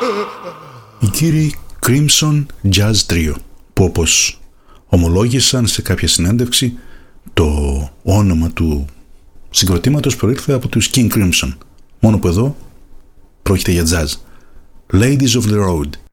Οι κύριοι Crimson Jazz Trio, που όπως ομολόγησαν σε κάποια συνέντευξη, το όνομα του συγκροτήματος προήλθε από τους King Crimson, μόνο που εδώ πρόκειται για jazz. Ladies of the Road.